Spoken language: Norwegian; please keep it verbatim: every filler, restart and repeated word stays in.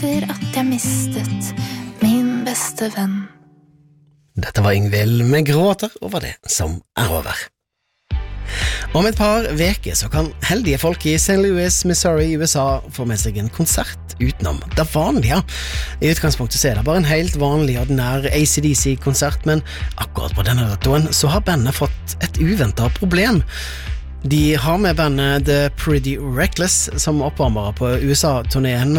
etter at jeg mistet min beste venn. Dette var Yngvild med Gråter over det som er over. Om et par veker så kan heldige folk i Saint Louis, Missouri i U S A få med seg en konsert utenom det vanlige. I utgangspunktet så er det bare en helt vanlig, ordinær A C D C-konsert, men akkurat på denne datoen så har bandet fått et uventet problem. De har med bandet The Pretty Reckless som oppvarmere på U S A-turneen,